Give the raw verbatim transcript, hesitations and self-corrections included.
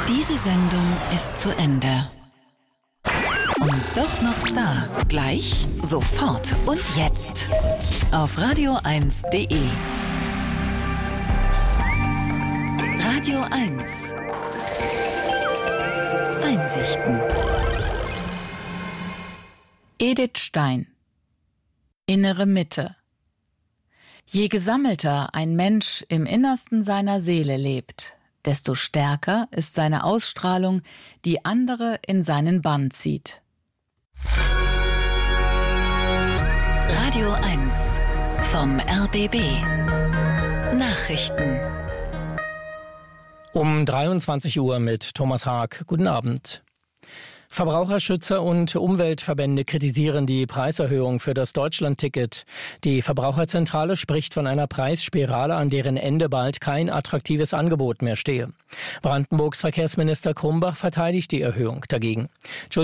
Diese Sendung ist zu Ende. Und doch noch da. Gleich, sofort und jetzt. Auf radio eins punkt de. Radio eins. Einsichten. Edith Stein. Innere Mitte. Je gesammelter ein Mensch im Innersten seiner Seele lebt, desto stärker ist seine Ausstrahlung, die andere in seinen Bann zieht. Radio eins vom R B B. Nachrichten. Um dreiundzwanzig Uhr mit Thomas Haag. Guten Abend. Verbraucherschützer und Umweltverbände kritisieren die Preiserhöhung für das Deutschlandticket. Die Verbraucherzentrale spricht von einer Preisspirale, an deren Ende bald kein attraktives Angebot mehr stehe. Brandenburgs Verkehrsminister Krumbach verteidigt die Erhöhung dagegen.